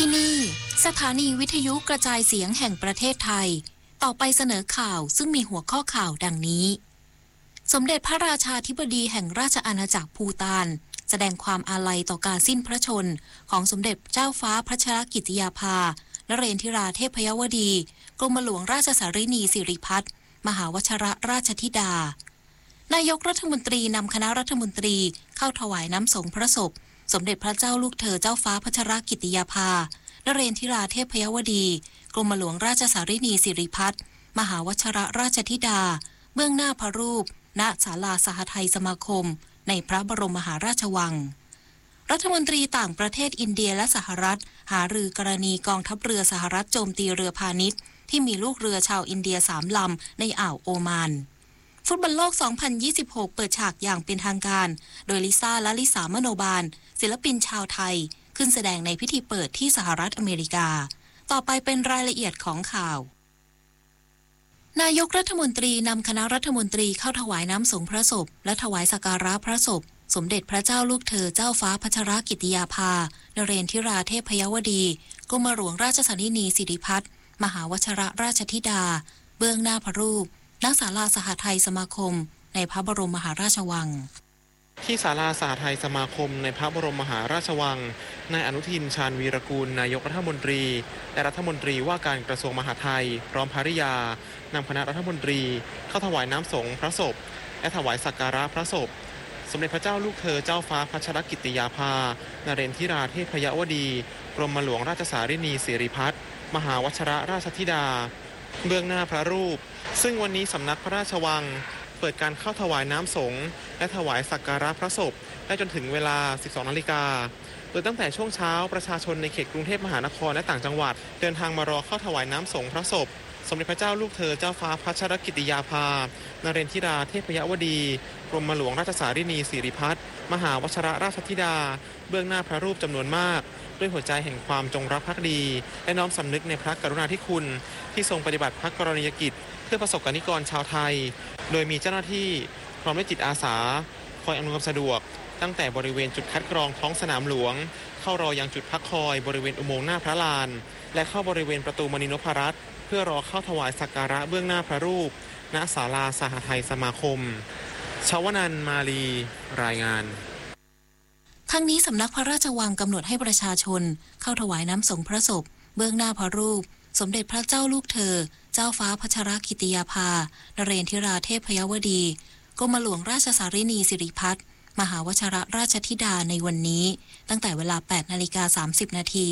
ที่นี่สถานีวิทยุกระจายเสียงแห่งประเทศไทยต่อไปเสนอข่าวซึ่งมีหัวข้อข่าวดังนี้สมเด็จพระราชาธิบดีแห่งราชอาณาจักรภูฏานแสดงความอาลัยต่อการสิ้นพระชนของสมเด็จเจ้าฟ้าพัชรกิติยาภานเรนทิราเทพยวดีกรมหลวงราชสารินีสิริพัฒน์มหาวชิรราชธิดานายกรัฐมนตรีนำคณะรัฐมนตรีเข้าถวายน้ำสงพระศพสมเด็จพระเจ้าลูกเธอเจ้าฟ้าพัชรกิติยาภานเรนทิราเทพยวดีกรมหลวงราชสารินีสิริพัฒน์มหาวชิรราชธิดาเบื้องหน้าพระรูปณศาลาสหไทยสมาคมในพระบรมมหาราชวังรัฐมนตรีต่างประเทศอินเดียและสหรัฐหารือกรณีกองทัพเรือสหรัฐโจมตีเรือพาณิชย์ที่มีลูกเรือชาวอินเดีย3 ลำในอ่าวโอมานฟุตบอลโลก 2026 เปิดฉากอย่างเป็นทางการโดยลิซ่าและลิสามโนบาลศิลปินชาวไทยขึ้นแสดงในพิธีเปิดที่สหรัฐอเมริกาต่อไปเป็นรายละเอียดของข่าวนายกรัฐมนตรีนำคณะรัฐมนตรีเข้าถวายน้ำสงพระศพและถวายสักการะพระศพสมเด็จพระเจ้าลูกเธอเจ้าฟ้าพัชรกิติยาภานเรนทิราเทพยวดีกรมหลวงราชสารินีสิริพัฒน์มหาวชิรราชธิดาเบื้องหน้าพระรูปณศาลาสหไทยสมาคมในพระบรมมหาราชวังที่ศาลาสหไทยสมาคมในพระบรมมหาราชวังนายอนุทินชาญวีรกูลนายกรัฐมนตรีและรัฐมนตรีว่าการกระทรวงมหาดไทยพร้อมภริยานำคณะรัฐมนตรีเข้าถวายน้ำสงพระศพและถวายสักการะพระศพสมเด็จพระเจ้าลูกเธอเจ้าฟ้าพัชรกิติยาภานเรนทิราเทพยวดีกรมหลวงราชสารินีสิริพัฒน์มหาวชิรราชธิดาเบื้องหน้าพระรูปซึ่งวันนี้สำนักพระราชวังเปิดการเข้าถวายน้ำสงฆ์และถวายสักการะพระศพได้จนถึงเวลา 12 นาฬิกาโดยตั้งแต่ช่วงเช้าประชาชนในเขตกรุงเทพมหานครและต่างจังหวัดเดินทางมารอเข้าถวายน้ำสงฆ์พระศพสมเด็จพระเจ้าลูกเธอเจ้าฟ้าพัชรกิติยาภานเรนทิราเทพยวดีกรมหลวงราชสารินีสิริพัฒน์มหาวชิรราชธิดาเบื้องหน้าพระรูปจำนวนมากด้วยหัวใจแห่งความจงรักภักดีและน้อมสำนึกในพระกรุณาธิคุณที่ทรงปฏิบัติพระกรณียกิจเพื่อประสบกนิกรชาวไทยโดยมีเจ้าหน้าที่พร้อมด้วยจิตอาสาคอยอำนวยความสะดวกตั้งแต่บริเวณจุดคัดกรองท้องสนามหลวงเข้ารอยังจุดพักคอยบริเวณอุโมงค์หน้าพระลานและเข้าบริเวณประตูมณีนพรัตน์เพื่อรอเข้าถวายสักการะเบื้องหน้าพระรูปณศาลาสหไทยสมาคมชวนันท์มาลีรายงานทั้งนี้สำนักพระราชวังกำหนดให้ประชาชนเข้าถวายน้ำสงพระศพเบื้องหน้าพระรูปสมเด็จพระเจ้าลูกเธอเจ้าฟ้าพัชรกิติยาภานเรนทิราเทพยวดีกรมหลวงราชสารินีสิริพัฒน์มหาวชิรราชธิดาในวันนี้ตั้งแต่เวลา 8:30 น.